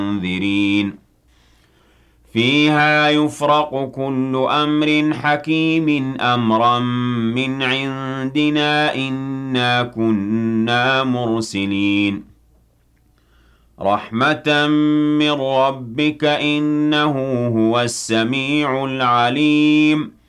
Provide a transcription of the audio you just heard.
منذرين فيها يفرق كل أمر حكيم أمرا من عندنا إنا كنا مرسلين رحمة من ربك إنه هو السميع العليم